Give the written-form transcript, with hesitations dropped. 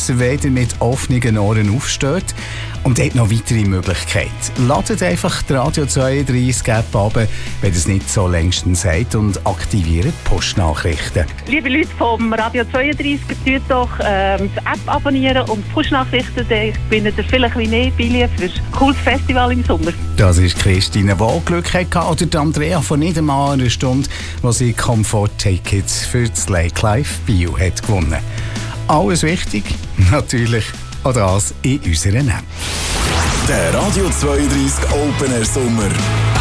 es, wenn ihr mit offenen Ohren aufsteht. Und dort noch weitere Möglichkeit. Ladet einfach die Radio 32 App ab, wenn ihr es nicht so längstens seid, und aktiviert Postnachrichten. Liebe Leute vom Radio 32, tut doch die App abonnieren und Push-Nachrichten, dann gewinnt ihr vielleicht ein bisschen mehr Billen für ein cooles Festival im Sommer. Das ist Christine, die Glück hatte, oder Andrea vor nicht einmal einer Stunde, wo sie Komfort-Tickets für das Lake Life Bio hat gewonnen. Alles wichtig, natürlich auch das in unserer App. Der Radio 32 Open Air Sommer.